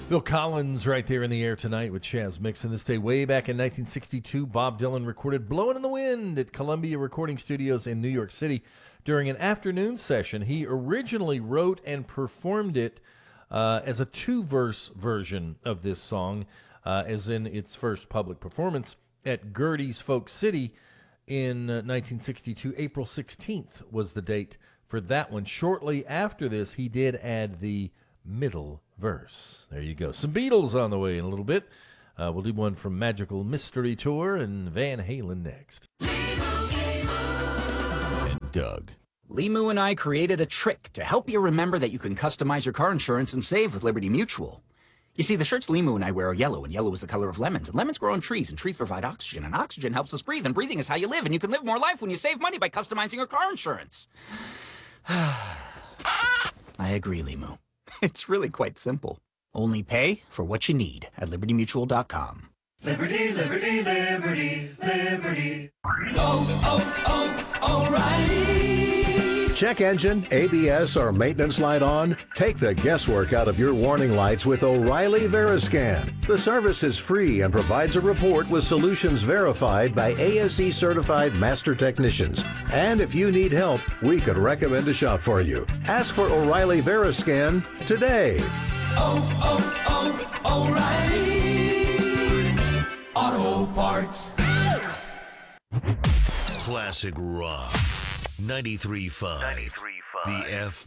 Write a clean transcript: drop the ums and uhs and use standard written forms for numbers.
Bill Collins right there in the air tonight with Chaz Mixon. This day way back in 1962, Bob Dylan recorded Blowin' in the Wind at Columbia Recording Studios in New York City during an afternoon session. He originally wrote and performed it as a two-verse version of this song, as in its first public performance at Gerde's Folk City in 1962. April 16th was the date for that one. Shortly after this, he did add the middle verse. There you go. Some Beatles on the way in a little bit. We'll do one from Magical Mystery Tour and Van Halen next. And Doug. Limu and I created a trick to help you remember that you can customize your car insurance and save with Liberty Mutual. You see, the shirts Limu and I wear are yellow, and yellow is the color of lemons. And lemons grow on trees, and trees provide oxygen. And oxygen helps us breathe, and breathing is how you live. And you can live more life when you save money by customizing your car insurance. I agree, Limu. It's really quite simple. Only pay for what you need at LibertyMutual.com. Liberty, liberty, liberty, liberty. O'Reilly. Check engine, ABS, or maintenance light on? Take the guesswork out of your warning lights with O'Reilly Veriscan. The service is free and provides a report with solutions verified by ASE certified master technicians. And if you need help, we could recommend a shop for you. Ask for O'Reilly Veriscan today. O'Reilly Auto Parts. Classic rock. 93.5. The F